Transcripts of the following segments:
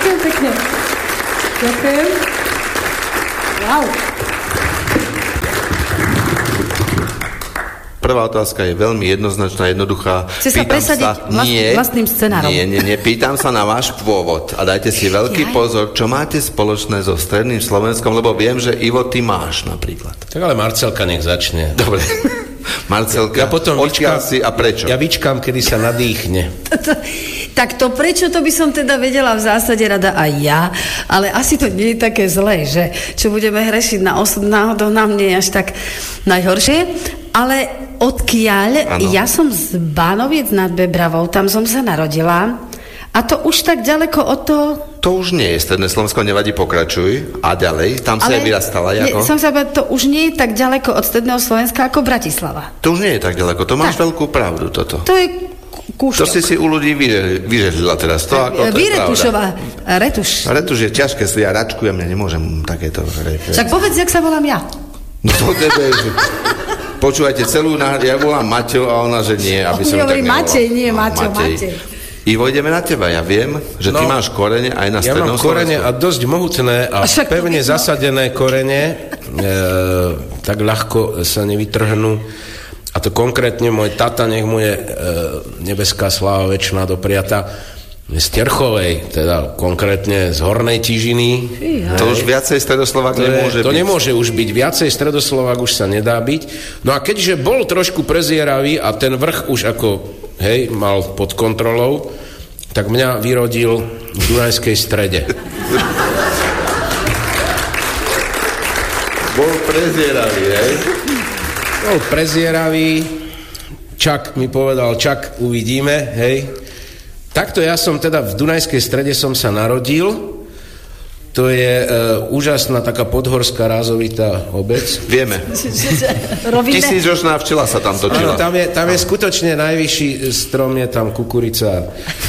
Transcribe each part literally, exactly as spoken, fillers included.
Ďakujem pekne. Ďakujem. Wow. Prvá otázka je veľmi jednoznačná, jednoduchá. Chce sa presadiť sa, vlast, nie, vlastným scenárom. Nie, nie, nie. Pýtam sa na váš pôvod a dajte si veľký Jaj. pozor, čo máte spoločné so stredným Slovenskom, lebo viem, že Ivo, ty máš napríklad. Tak ale Marcelka nech začne. Dobre. Marcelka, ja potom odkiaľ si a prečo? Ja vyčkám, kedy sa nadýchne. Tak to prečo, to by som teda vedela v zásade rada aj ja, ale asi to nie je také zlé, že čo budeme hrešiť na osud náhodou, nám nie je až tak najhoršie, ale odkiaľ, ano. Ja som z Bánoviec nad Bebravou, tam som sa narodila a to už tak ďaleko od toho... To už nie je stredné Slovensko, nevadí, pokračuj. A ďalej, tam sa aj vyrastala, ako? Nie, som sa povedať, to už nie je tak ďaleko od stredného Slovenska ako Bratislava. To už nie je tak ďaleko, to máš tak. Veľkú pravdu, toto. To je kúšťok. To si si u ľudí vyžehlila teraz. To, ako, to Vyretušová, retuš. Retuš je ťažké, ja račkujem, ja nemôžem takéto... Však povedz, jak sa volám ja. No to tebe, že... Počúvajte, celú náhľad, ja volám Maťo a ona, že nie, aby som tak nevolal. Matej, nie, Maťo, Matej. Ivo, ideme na teba, ja viem, že ty no, máš korene aj na strednom Slovensku. Ja mám korene a dosť mohutné a však pevne zasadené korene, e, tak ľahko sa nevytrhnú. A to konkrétne môj tata, nech mu je e, nebeská sláva večná dopriata, z Terchovej, teda konkrétne z Hornej Tižiny. To už viacej Stredoslovák nemôže to byť. To nemôže už byť. Viacej Stredoslovák už sa nedá byť. No a keďže bol trošku prezieravý a ten vrch už ako, hej, mal pod kontrolou, tak mňa vyrodil v Dunajskej Strede. Bol prezieravý, hej? Bol prezieravý. Čak mi povedal, čak uvidíme, hej. Takto ja som teda v Dunajskej Strede som sa narodil. To je e, úžasná taká podhorská rázovitá obec. Vieme. Tisícročná včela sa tam točila. Áno, tam je, tam je skutočne najvyšší strom, je tam kukurica.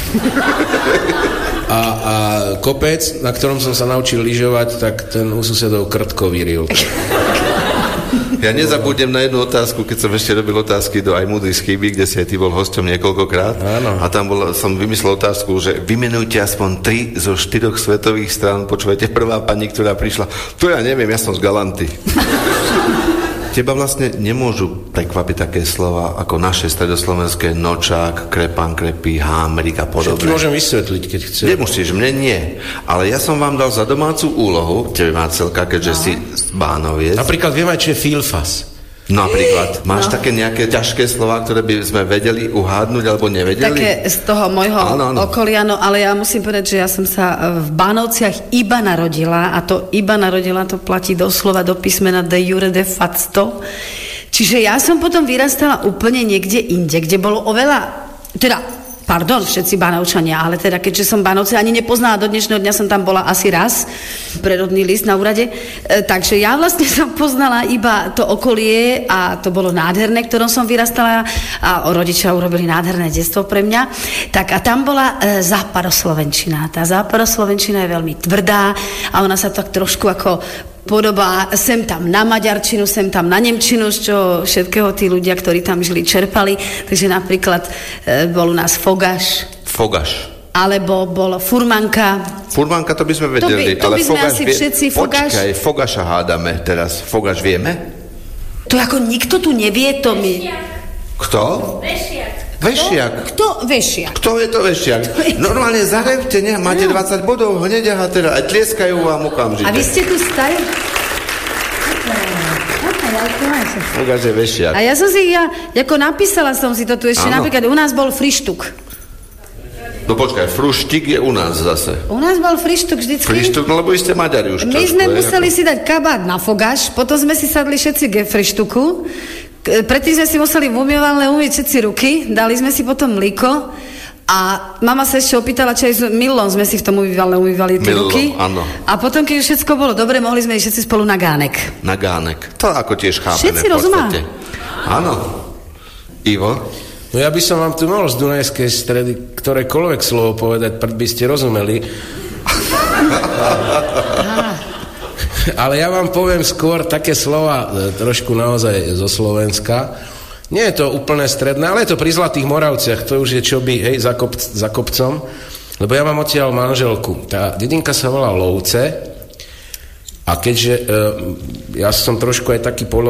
A, a kopec, na ktorom som sa naučil lyžovať, tak ten u susedov krtko vyril. Ja nezabudnem na jednu otázku, keď som ešte robil otázky do Aj múdrych chýby, kde si aj ty bol hosťom niekoľkokrát. Áno. A tam bol, som vymyslel otázku, že vymenujte aspoň tri zo štyroch svetových strán. Počúvajte, prvá pani, ktorá prišla, to ja neviem, ja som z Galanty. Teba vlastne nemôžu prekvapiť také slova ako naše stredoslovenské nočák, krepan, krepí, hámrik a podobne. Všetky môžem vysvetliť, keď chceš. Nemusíš, mne nie. Ale ja som vám dal za domácu úlohu, tebe Marcelka, keďže no. si z Bánoviec. Napríklad viem aj, čo je filfas. No napríklad, máš no. také nejaké ťažké slová, ktoré by sme vedeli uhádnuť alebo nevedeli? Také z toho môjho áno, áno. okolia, no ale ja musím povedať, že ja som sa v Bánovciach iba narodila a to iba narodila, to platí doslova do písmena de jure de facto. Čiže ja som potom vyrastala úplne niekde inde, kde bolo oveľa, teda pardon, všetci Bánovčania, ale teda keďže som Bánovce ani nepoznala, do dnešného dňa som tam bola asi raz, prerodný list na úrade, e, takže ja vlastne som poznala iba to okolie a to bolo nádherné, ktorom som vyrastala a rodičia urobili nádherné detstvo pre mňa, tak a tam bola e, západoslovenčina. Tá západoslovenčina je veľmi tvrdá a ona sa tak trošku ako podobá sem tam na maďarčinu, sem tam na nemčinu, z čoho všetkého tí ľudia, ktorí tam žili, čerpali. Takže napríklad e, bol u nás fogaš. Fogaš. Alebo bolo furmanka. Furmanka to by sme vedeli. To by, to ale by sme fogaš asi vie... všetci fogaš. Počkaj, fogaša hádame teraz. Fogaš vieme? To ako nikto tu nevie, to my... Kto? Vešiak. Vešiak. Kto? Vešiak. Kto je to vešiak? Normálne zarevte, ne? Máte no. dvadsať bodov hneď a teda aj tlieskajú vám okamžite. A vy ste tu stali? Fogaš je vešiak. A ja som si, ja, ako napísala som si to tu ešte, ano. Napríklad u nás bol frištuk. No počkaj, fruštik je u nás zase. U nás bol frištuk vždycky. Frištuk, no lebo ste Maďari už. My často, sme je, museli ako... si dať kabát na fogaš, potom sme si sadli všetci ke frištuku. Predtým sme si museli v umývadle umyť všetci ruky, dali sme si potom mlíko a mama sa ešte opýtala, či aj s Milom sme si v tom umývadle umývali tie Milo, ruky. Áno. A potom, keď už všetko bolo dobre, mohli sme ísť všetci spolu na gánek. Na gánek. To ako tiež chápeme. Všetci rozumá. Áno. Ivo? No ja by som vám tu mohol z Dunajskej Stredy ktorékoľvek slovo povedať, preto by ste rozumeli. Ale ja vám poviem skôr také slova trošku naozaj zo Slovenska. Nie je to úplne stredné, ale je to pri Zlatých Moravciach, to už je čo by, hej, za, kop, za kopcom. Lebo ja mám odtiaľ manželku. Tá dedinka sa volá Lovce a keďže e, ja som trošku aj taký polo